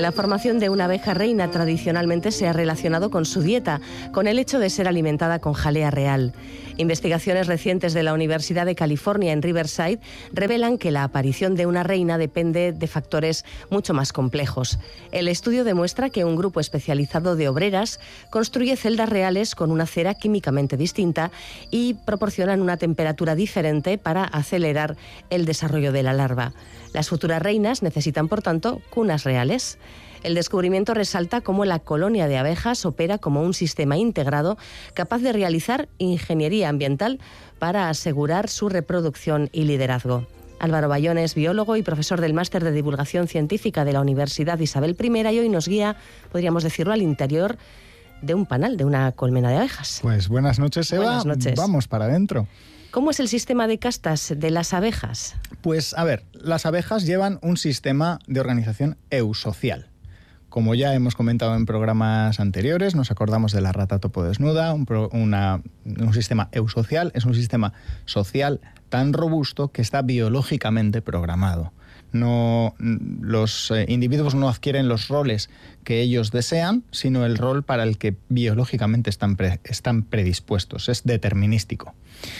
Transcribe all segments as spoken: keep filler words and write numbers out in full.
La formación de una abeja reina tradicionalmente se ha relacionado con su dieta, con el hecho de ser alimentada con jalea real. Investigaciones recientes de la Universidad de California en Riverside revelan que la aparición de una reina depende de factores mucho más complejos. El estudio demuestra que un grupo especializado de obreras construye celdas reales con una cera químicamente distinta y proporcionan una temperatura diferente para acelerar el desarrollo de la larva. Las futuras reinas necesitan, por tanto, cunas reales. El descubrimiento resalta cómo la colonia de abejas opera como un sistema integrado capaz de realizar ingeniería ambiental para asegurar su reproducción y liderazgo. Álvaro Bayón es biólogo y profesor del Máster de Divulgación Científica de la Universidad Isabel primera y hoy nos guía, podríamos decirlo, al interior de un panal, de una colmena de abejas. Pues buenas noches, Eva. Buenas noches. Vamos para adentro. ¿Cómo es el sistema de castas de las abejas? Pues, a ver, las abejas llevan un sistema de organización eusocial. Como ya hemos comentado en programas anteriores, nos acordamos de la rata topodesnuda, un, pro, una, un sistema eusocial es un sistema social tan robusto que está biológicamente programado. No, los eh, individuos no adquieren los roles que ellos desean, sino el rol para el que biológicamente están, pre, están predispuestos, es determinístico.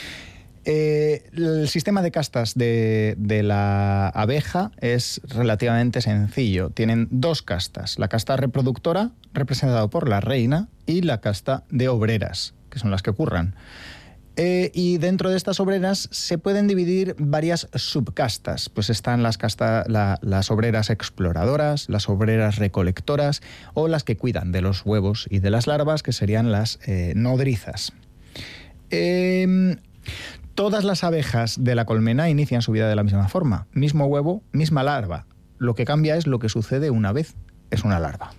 Eh, el sistema de castas de, de la abeja es relativamente sencillo. Tienen dos castas, la casta reproductora, representada por la reina, y la casta de obreras, que son las que curran. Eh, y dentro de estas obreras se pueden dividir varias subcastas. Pues están las, casta, la, las obreras exploradoras, las obreras recolectoras o las que cuidan de los huevos y de las larvas, que serían las eh, nodrizas. Eh, Todas las abejas de la colmena inician su vida de la misma forma. Mismo huevo, misma larva. Lo que cambia es lo que sucede una vez es una larva.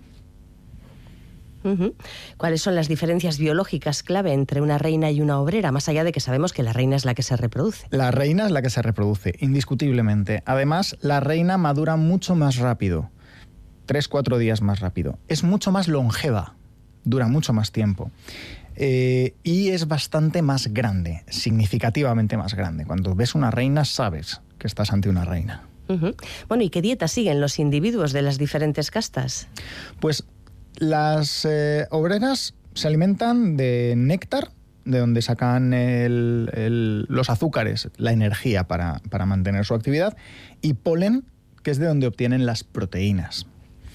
Uh-huh. ¿Cuáles son las diferencias biológicas clave entre una reina y una obrera? Más allá de que sabemos que la reina es la que se reproduce. La reina es la que se reproduce, indiscutiblemente. Además, la reina madura mucho más rápido. Tres, cuatro días más rápido. Es mucho más longeva. Dura mucho más tiempo. Eh, y es bastante más grande, significativamente más grande. Cuando ves una reina sabes que estás ante una reina. Uh-huh. Bueno, ¿y qué dieta siguen los individuos de las diferentes castas? Pues las eh, obreras se alimentan de néctar, de donde sacan el, el, los azúcares, la energía para, para mantener su actividad, y polen, que es de donde obtienen las proteínas.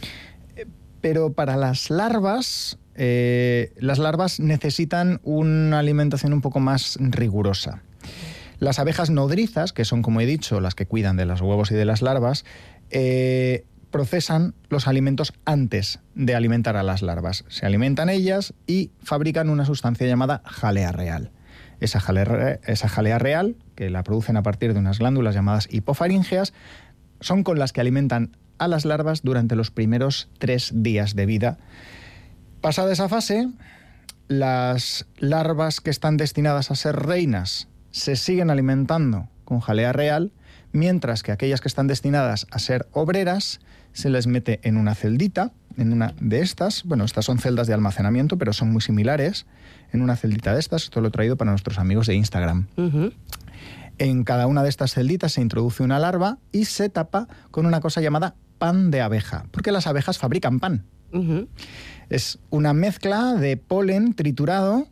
Pero para las larvas... Eh, las larvas necesitan una alimentación un poco más rigurosa. Las abejas nodrizas, que son, como he dicho, las que cuidan de los huevos y de las larvas, eh, procesan los alimentos antes de alimentar a las larvas. Se alimentan ellas y fabrican una sustancia llamada jalea real. Esa jalea, esa jalea real, que la producen a partir de unas glándulas llamadas hipofaríngeas, son con las que alimentan a las larvas durante los primeros tres días de vida. Pasada esa fase, las larvas que están destinadas a ser reinas se siguen alimentando con jalea real, mientras que aquellas que están destinadas a ser obreras se les mete en una celdita, en una de estas, bueno, estas son celdas de almacenamiento, pero son muy similares, en una celdita de estas, esto lo he traído para nuestros amigos de Instagram. Uh-huh. En cada una de estas celditas se introduce una larva y se tapa con una cosa llamada pan de abeja, porque las abejas fabrican pan. Uh-huh. Es una mezcla de polen triturado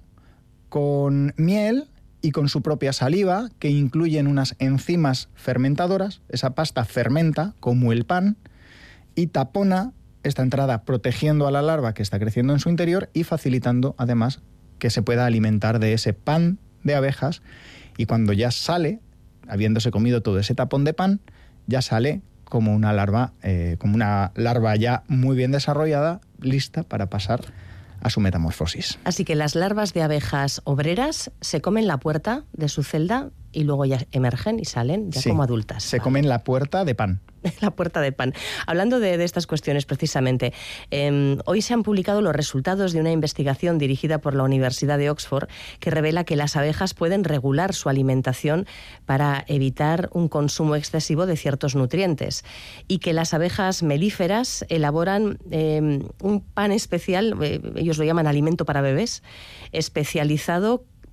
con miel y con su propia saliva, que incluyen unas enzimas fermentadoras. Esa pasta fermenta como el pan y tapona esta entrada, protegiendo a la larva que está creciendo en su interior y facilitando además que se pueda alimentar de ese pan de abejas. Y cuando ya sale, habiéndose comido todo ese tapón de pan, ya sale como una larva, eh, como una larva ya muy bien desarrollada, lista para pasar a su metamorfosis. Así que las larvas de abejas obreras se comen la puerta de su celda y luego ya emergen y salen ya sí, como adultas. Se ¿vale? comen la puerta de pan. La puerta de pan. Hablando de, de estas cuestiones precisamente, eh, hoy se han publicado los resultados de una investigación dirigida por la Universidad de Oxford que revela que las abejas pueden regular su alimentación para evitar un consumo excesivo de ciertos nutrientes y que las abejas melíferas elaboran eh, un pan especial, eh, ellos lo llaman alimento para bebés, especializado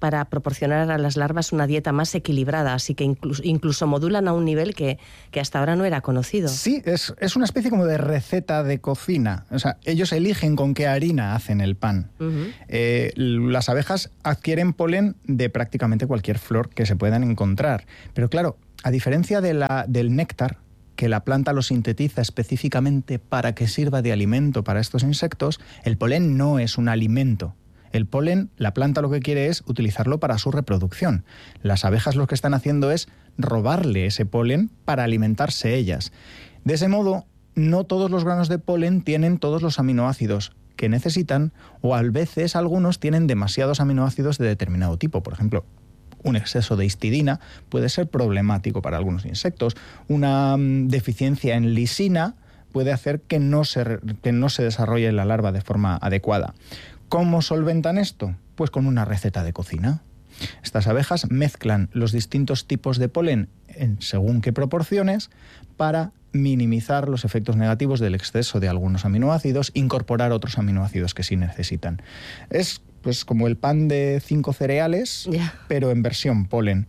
para proporcionar a las larvas una dieta más equilibrada, así que incluso, incluso modulan a un nivel que, que hasta ahora no era conocido. Sí, es, es una especie como de receta de cocina. O sea, ellos eligen con qué harina hacen el pan. Uh-huh. Eh, las abejas adquieren polen de prácticamente cualquier flor que se puedan encontrar. Pero claro, a diferencia de la, del néctar, que la planta lo sintetiza específicamente para que sirva de alimento para estos insectos, el polen no es un alimento. El polen, la planta lo que quiere es utilizarlo para su reproducción. Las abejas lo que están haciendo es robarle ese polen para alimentarse ellas. De ese modo, no todos los granos de polen tienen todos los aminoácidos que necesitan, o a veces algunos tienen demasiados aminoácidos de determinado tipo. Por ejemplo, un exceso de histidina puede ser problemático para algunos insectos. Una um, deficiencia en lisina puede hacer que no se, que no se desarrolle la larva de forma adecuada. ¿Cómo solventan esto? Pues con una receta de cocina. Estas abejas mezclan los distintos tipos de polen en según qué proporciones para minimizar los efectos negativos del exceso de algunos aminoácidos, incorporar otros aminoácidos que sí necesitan. Es pues como el pan de cinco cereales, yeah. pero en versión polen.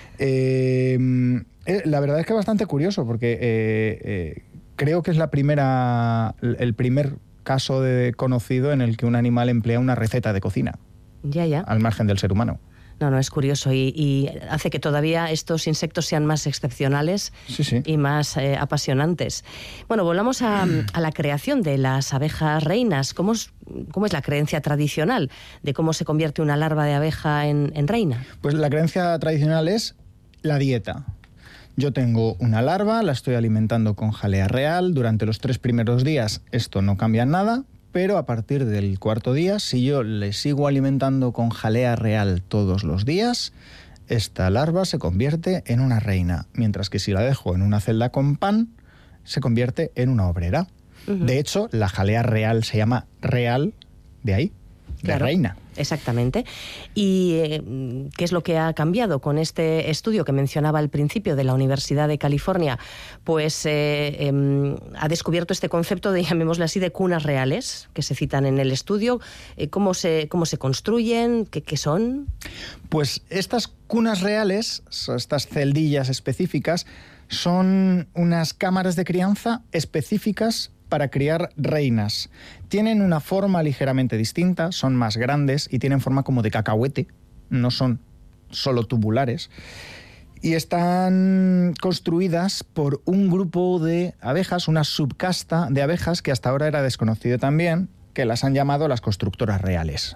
Eh, eh, la verdad es que es bastante curioso porque eh, eh, creo que es la primera, el primer caso de conocido en el que un animal emplea una receta de cocina. Ya, ya. Al margen del ser humano. No, no, es curioso y, y hace que todavía estos insectos sean más excepcionales sí, sí. y más eh, apasionantes. Bueno, volvamos a, a la creación de las abejas reinas. ¿Cómo es, cómo es la creencia tradicional de cómo se convierte una larva de abeja en, en reina? Pues la creencia tradicional es la dieta. Yo tengo una larva, la estoy alimentando con jalea real. Durante los tres primeros días esto no cambia nada. Pero a partir del cuarto día, si yo le sigo alimentando con jalea real todos los días, esta larva se convierte en una reina, mientras que si la dejo en una celda con pan, se convierte en una obrera. Uh-huh. De hecho, la jalea real se llama real, de ahí, de claro, reina. Exactamente. ¿Y eh, qué es lo que ha cambiado con este estudio que mencionaba al principio de la Universidad de California? Pues eh, eh, ha descubierto este concepto de, llamémoslo así, de cunas reales, que se citan en el estudio. Eh, ¿cómo se, cómo se construyen? ¿Qué, qué son? Pues estas cunas reales, estas celdillas específicas, son unas cámaras de crianza específicas para criar reinas. Tienen una forma ligeramente distinta, son más grandes y tienen forma como de cacahuete, no son solo tubulares. Y están construidas por un grupo de abejas, una subcasta de abejas que hasta ahora era desconocido también, que las han llamado las constructoras reales.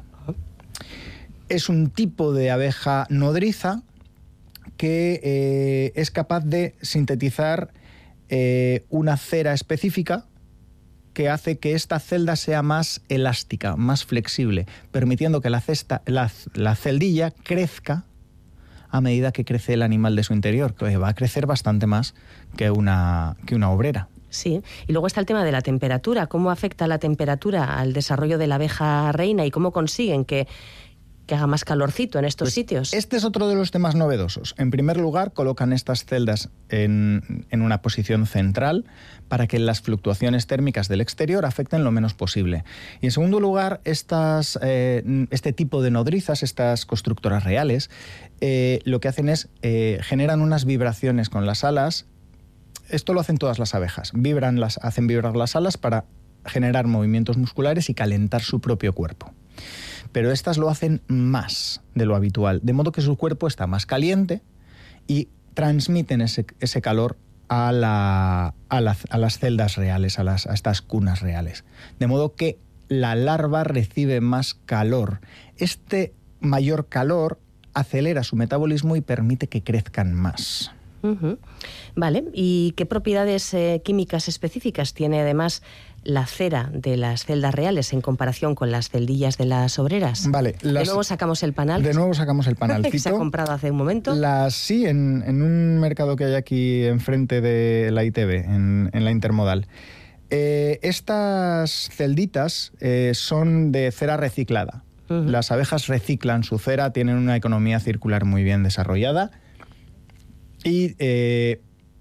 Es un tipo de abeja nodriza que eh, es capaz de sintetizar eh, una cera específica que hace que esta celda sea más elástica, más flexible, permitiendo que la, cesta, la, la celdilla crezca a medida que crece el animal de su interior, que va a crecer bastante más que una, que una obrera. Sí, y luego está el tema de la temperatura. ¿Cómo afecta la temperatura al desarrollo de la abeja reina y cómo consiguen que, que haga más calorcito en estos pues sitios? Este es otro de los temas novedosos. En primer lugar, colocan estas celdas en, en una posición central para que las fluctuaciones térmicas del exterior afecten lo menos posible. Y en segundo lugar, estas, eh, este tipo de nodrizas, estas constructoras reales, eh, lo que hacen es eh, generan unas vibraciones con las alas. Esto lo hacen todas las abejas. Vibran las, hacen vibrar las alas para generar movimientos musculares y calentar su propio cuerpo. Pero estas lo hacen más de lo habitual, de modo que su cuerpo está más caliente y transmiten ese, ese calor a, la, a, la, a las celdas reales, a, las, a estas cunas reales. De modo que la larva recibe más calor. Este mayor calor acelera su metabolismo y permite que crezcan más. Uh-huh. Vale, ¿y qué propiedades eh, químicas específicas tiene además la cera de las celdas reales en comparación con las celdillas de las obreras? Vale, las, de nuevo sacamos el panal. De nuevo sacamos el panalcito. Que se ha comprado hace un momento. Las, sí, en, en un mercado que hay aquí enfrente de la I T V, en, en la Intermodal. Eh, estas celditas eh, son de cera reciclada. Uh-huh. Las abejas reciclan su cera, tienen una economía circular muy bien desarrollada. Y eh,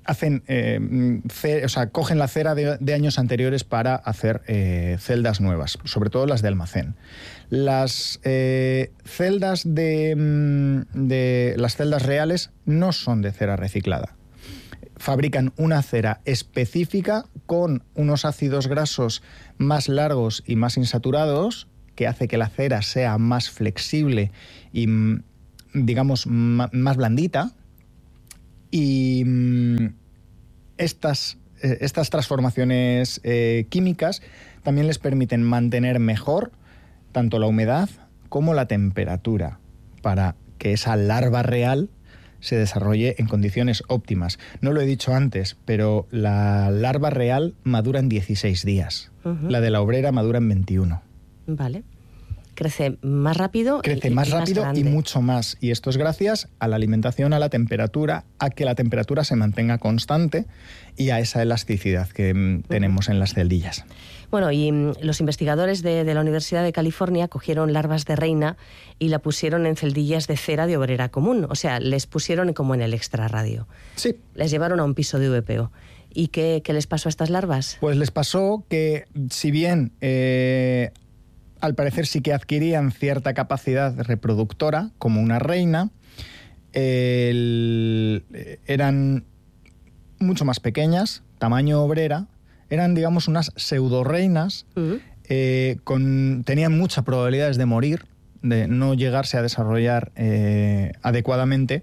hacen, eh, ce, o sea, cogen la cera de, de años anteriores para hacer eh, celdas nuevas, sobre todo las de almacén. Las eh, celdas de, de las celdas reales no son de cera reciclada. Fabrican una cera específica con unos ácidos grasos más largos y más insaturados, que hace que la cera sea más flexible y, digamos, más blandita. Y estas, estas transformaciones eh, químicas también les permiten mantener mejor tanto la humedad como la temperatura para que esa larva real se desarrolle en condiciones óptimas. No lo he dicho antes, pero la larva real madura en dieciséis días. Uh-huh. La de la obrera madura en veintiuno. Vale. Crece más rápido. Crece y, más y rápido más y mucho más. Y esto es gracias a la alimentación, a la temperatura, a que la temperatura se mantenga constante y a esa elasticidad que uh-huh. tenemos en las celdillas. Bueno, y los investigadores de, de la Universidad de California cogieron larvas de reina y la pusieron en celdillas de cera de obrera común. O sea, les pusieron como en el extrarradio. Sí. Les llevaron a un piso de V P O. ¿Y qué, qué les pasó a estas larvas? Pues les pasó que, si bien eh, al parecer sí que adquirían cierta capacidad reproductora, como una reina, el, eran mucho más pequeñas, tamaño obrera, eran, digamos, unas pseudo-reinas, uh-huh. eh, con, tenían muchas probabilidades de morir, de no llegarse a desarrollar eh, adecuadamente,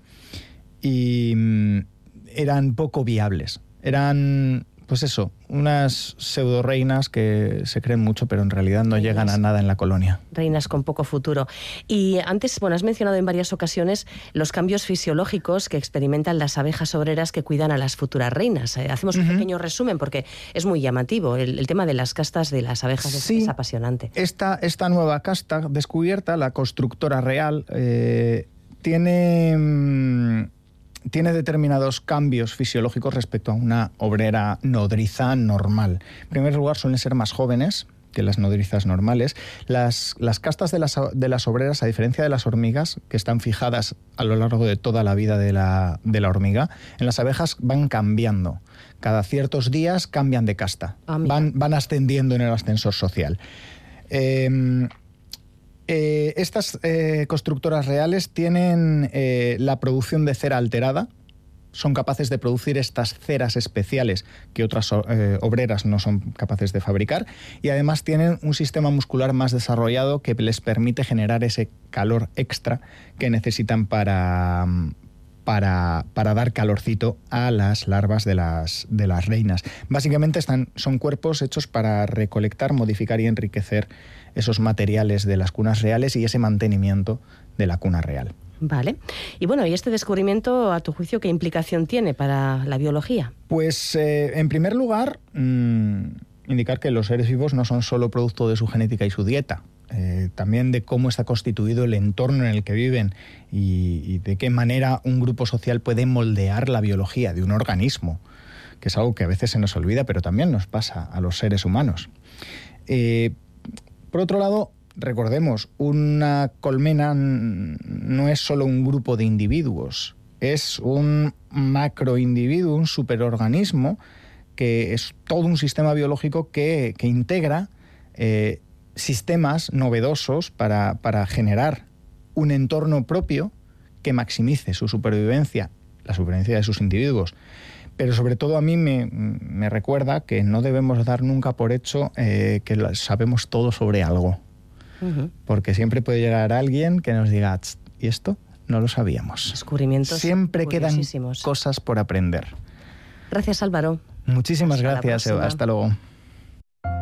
y mm, eran poco viables. Eran, pues eso, unas pseudo-reinas que se creen mucho, pero en realidad no reinas. Llegan a nada en la colonia. Reinas con poco futuro. Y antes, bueno, has mencionado en varias ocasiones los cambios fisiológicos que experimentan las abejas obreras que cuidan a las futuras reinas. Eh, hacemos un uh-huh. pequeño resumen porque es muy llamativo. El, el tema de las castas de las abejas es, sí, es apasionante. Esta, esta nueva casta descubierta, la constructora real, eh, tiene... Mmm, tiene determinados cambios fisiológicos respecto a una obrera nodriza normal. En primer lugar, suelen ser más jóvenes que las nodrizas normales. Las, las castas de las, de las obreras, a diferencia de las hormigas, que están fijadas a lo largo de toda la vida de la, de la hormiga, en las abejas van cambiando. Cada ciertos días cambian de casta. Ah, van, van ascendiendo en el ascensor social. Eh, Eh, estas eh, constructoras reales tienen eh, la producción de cera alterada, son capaces de producir estas ceras especiales que otras eh, obreras no son capaces de fabricar, y además tienen un sistema muscular más desarrollado que les permite generar ese calor extra que necesitan para, para, para dar calorcito a las larvas de las, de las reinas. Básicamente están, son cuerpos hechos para recolectar, modificar y enriquecer esos materiales de las cunas reales y ese mantenimiento de la cuna real. Vale. Y bueno, ¿y este descubrimiento, a tu juicio, qué implicación tiene para la biología? Pues, eh, en primer lugar, mmm, indicar que los seres vivos no son solo producto de su genética y su dieta, eh, también de cómo está constituido el entorno en el que viven y, y de qué manera un grupo social puede moldear la biología de un organismo, que es algo que a veces se nos olvida, pero también nos pasa a los seres humanos. Eh, Por otro lado, recordemos, una colmena no es solo un grupo de individuos, es un macroindividuo, un superorganismo, que es todo un sistema biológico que, que integra eh, sistemas novedosos para, para generar un entorno propio que maximice su supervivencia, la supervivencia de sus individuos. Pero sobre todo a mí me, me recuerda que no debemos dar nunca por hecho eh, que sabemos todo sobre algo. Uh-huh. Porque siempre puede llegar alguien que nos diga, ¿y esto? No lo sabíamos. Descubrimientos siempre quedan cosas por aprender. Gracias, Álvaro. Muchísimas Hasta gracias, Eva. Hasta luego.